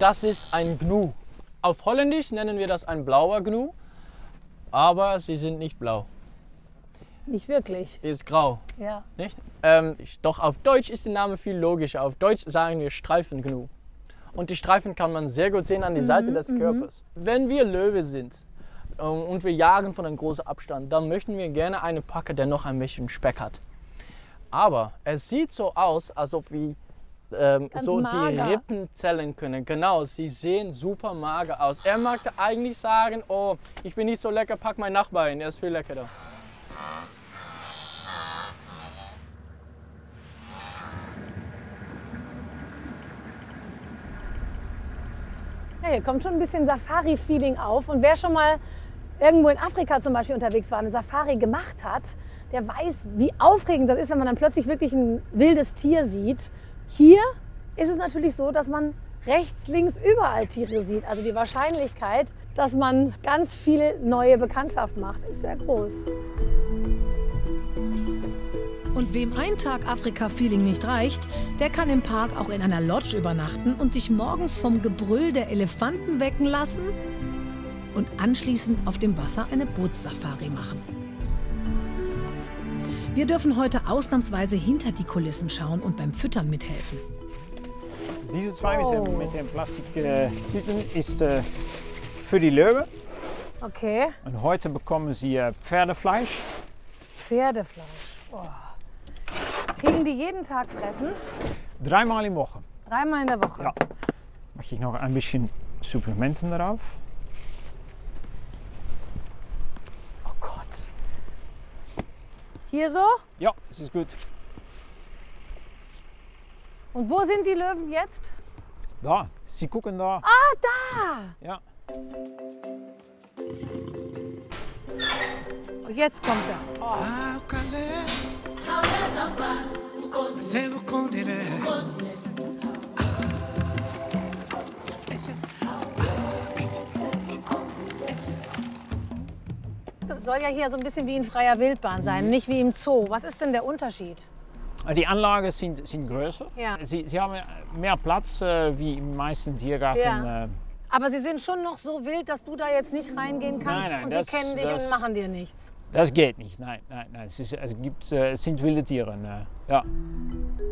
Das ist ein Gnu. Auf Holländisch nennen wir das ein blauer Gnu, aber sie sind nicht blau. Nicht wirklich. Sie ist grau. Ja. Nicht? Doch auf Deutsch ist der Name viel logischer. Auf Deutsch sagen wir Streifengnu. Und die Streifen kann man sehr gut sehen an der Seite des Körpers. Wenn wir Löwe sind und wir jagen von einem großen Abstand, dann möchten wir gerne eine Packe, der noch ein bisschen Speck hat. Aber es sieht so aus, als ob wir so die Rippen zählen können. Genau, sie sehen super mager aus. Er möchte eigentlich sagen, oh, ich bin nicht so lecker, pack meinen Nachbar hin, er ist viel leckerer. Ja, hier kommt schon ein bisschen Safari-Feeling auf. Und wer schon mal irgendwo in Afrika zum Beispiel unterwegs war, eine Safari gemacht hat, der weiß, wie aufregend das ist, wenn man dann plötzlich wirklich ein wildes Tier sieht. Hier ist es natürlich so, dass man rechts, links überall Tiere sieht. Also die Wahrscheinlichkeit, dass man ganz viel neue Bekanntschaft macht, ist sehr groß. Und wem ein Tag Afrika-Feeling nicht reicht, der kann im Park auch in einer Lodge übernachten und sich morgens vom Gebrüll der Elefanten wecken lassen und anschließend auf dem Wasser eine Bootssafari machen. Wir dürfen heute ausnahmsweise hinter die Kulissen schauen und beim Füttern mithelfen. Diese zwei mit den Plastiktüten ist für die Löwe. Okay. Und heute bekommen sie Pferdefleisch. Pferdefleisch. Oh. Kriegen die jeden Tag fressen? 3-mal in der Woche. 3-mal in der Woche? Ja. Mache ich noch ein bisschen Supplementen darauf. Oh Gott. Hier so? Ja, das ist gut. Und wo sind die Löwen jetzt? Da, sie gucken da. Ah, da! Ja. Und jetzt kommt er. Oh. Das soll ja hier so ein bisschen wie in freier Wildbahn sein, nicht wie im Zoo. Was ist denn der Unterschied? Die Anlagen sind größer. Ja. Sie haben mehr Platz wie im meisten Tiergarten. Ja. Aber sie sind schon noch so wild, dass du da jetzt nicht reingehen kannst Nein, und sie kennen dich und machen dir nichts. Das geht nicht, nein. Es sind wilde Tiere. Ja.